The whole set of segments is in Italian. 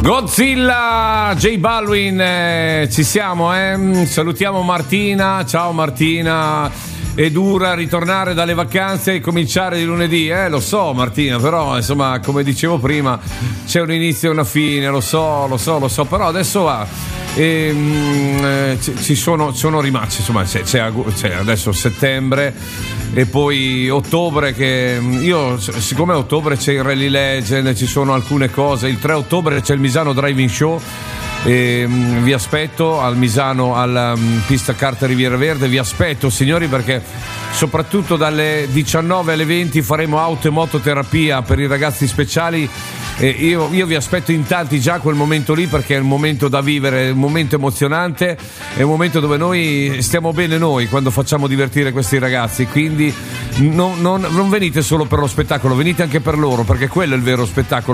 Godzilla, J Balvin, ci siamo, salutiamo Martina, ciao Martina. È dura ritornare dalle vacanze e cominciare di lunedì, lo so Martina, però insomma come dicevo prima c'è un inizio e una fine, lo so, però adesso va. Ci sono rimasti, insomma c'è adesso settembre e poi ottobre, che io, siccome a ottobre c'è il Rally Legend, ci sono alcune cose, il 3 ottobre c'è il Misano Driving Show. Vi aspetto al Misano, alla pista Carta Riviera Verde, vi aspetto signori, perché soprattutto dalle 19 alle 20 faremo auto e mototerapia per i ragazzi speciali. Io vi aspetto in tanti già quel momento lì, perché è un momento da vivere, è un momento emozionante, è un momento dove noi stiamo bene noi quando facciamo divertire questi ragazzi, quindi non venite solo per lo spettacolo, venite anche per loro, perché quello è il vero spettacolo,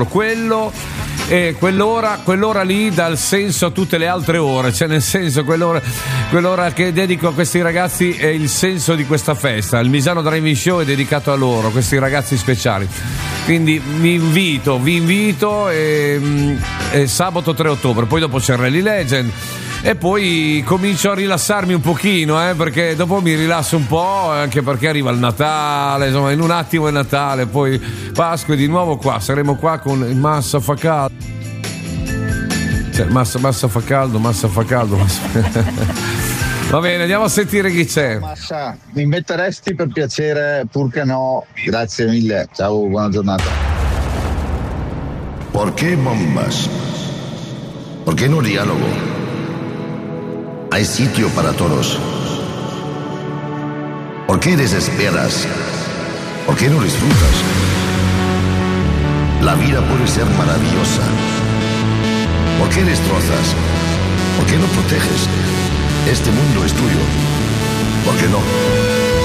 quell'ora lì dà il senso a tutte le altre ore, cioè nel senso quell'ora che dedico a questi ragazzi è il senso di questa festa. Il Misano Driving Show è dedicato a loro, questi ragazzi speciali, quindi vi invito sabato 3 ottobre, poi dopo c'è il Rally Legend e poi comincio a rilassarmi un pochino, perché dopo mi rilasso un po', anche perché arriva il Natale, insomma in un attimo è Natale, poi Pasqua e di nuovo qua, saremo qua con il Massa fa caldo, cioè Massa fa caldo. Va bene, andiamo a sentire chi c'è. Massa, mi metteresti per piacere, pur che no? Grazie mille, ciao, buona giornata. ¿Por qué bombas? ¿Por qué no diálogo? Hay sitio para todos. ¿Por qué desesperas? ¿Por qué no disfrutas? La vida puede ser maravillosa. ¿Por qué destrozas? ¿Por qué no proteges? Este mundo es tuyo. ¿Por qué no?